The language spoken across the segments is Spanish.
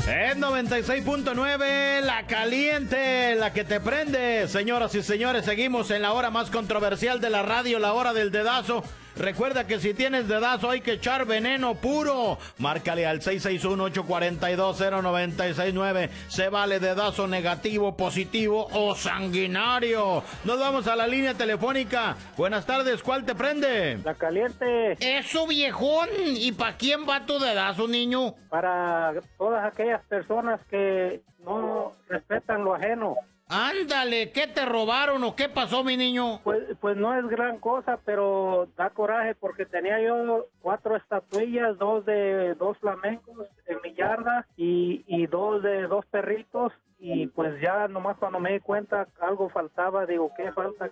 Es 96.9, la caliente, la que te prende. Señoras y señores, seguimos en la hora más controversial de la radio, la hora del dedazo. Recuerda que si tienes dedazo hay que echar veneno puro. Márcale al 661-842-0969. Se vale dedazo negativo, positivo o sanguinario. Nos vamos a la línea telefónica. Buenas tardes, ¿cuál te prende? La caliente. Eso, viejón. ¿Y para quién va tu dedazo, niño? Para todas aquellas personas que no respetan lo ajeno. Ándale, ¿qué te robaron o qué pasó, mi niño? Pues no es gran cosa, pero da coraje porque tenía yo 4 estatuillas, 2 de 2 flamencos en mi yarda y 2 de 2 perritos. Y pues ya nomás cuando me di cuenta algo faltaba, digo, ¿qué falta?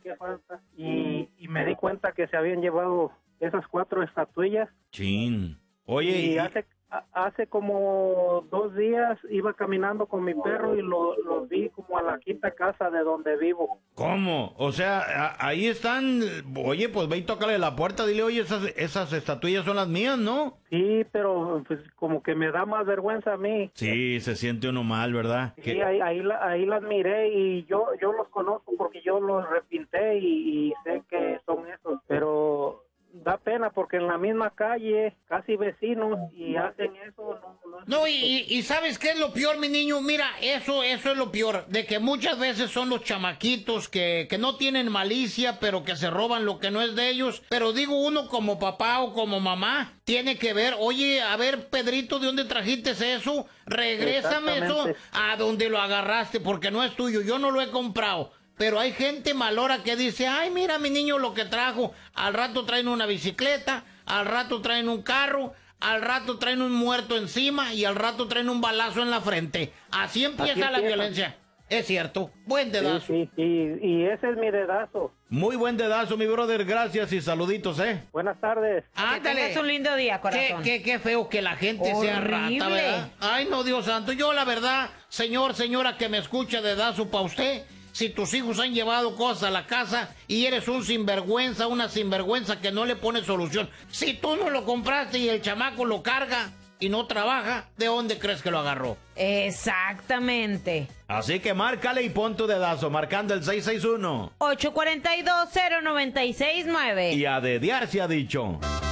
Y me di cuenta que se habían llevado esas 4 estatuillas. Chin. Oye, y hace como 2 días iba caminando con mi perro y lo vi como a la quinta casa de donde vivo. ¿Cómo? O sea, ahí están. Oye, pues ve y tócale la puerta, dile, oye, esas estatuillas son las mías, ¿no? Sí, pero pues como que me da más vergüenza a mí. Sí, se siente uno mal, ¿verdad? Sí, ahí las miré y yo los conozco porque yo los repinté y sé que son esos, pero da pena porque en la misma calle, casi vecinos, y hacen eso. No, y ¿sabes qué es lo peor, mi niño? Mira, eso es lo peor, de que muchas veces son los chamaquitos que no tienen malicia, pero que se roban lo que no es de ellos. Pero digo, uno como papá o como mamá tiene que ver, oye, a ver, Pedrito, ¿de dónde trajiste eso? Regrésame eso a donde lo agarraste, porque no es tuyo, yo no lo he comprado. Pero hay gente malora que dice, ay, mira mi niño lo que trajo. Al rato traen una bicicleta, al rato traen un carro, al rato traen un muerto encima y al rato traen un balazo en la frente. Así empieza la violencia. Es cierto, buen dedazo. Sí, y ese es mi dedazo. Muy buen dedazo, mi brother, gracias y saluditos, Buenas tardes. Que tengas un lindo día, corazón. Qué feo que la gente sea rata, ¿verdad? Ay, no, Dios santo, yo la verdad, señora que me escucha, dedazo pa' usted. Si tus hijos han llevado cosas a la casa y eres un sinvergüenza, una sinvergüenza que no le pone solución. Si tú no lo compraste y el chamaco lo carga y no trabaja, ¿de dónde crees que lo agarró? Exactamente. Así que márcale y pon tu dedazo, marcando el 661. 842-0969. Y a dediar se ha dicho.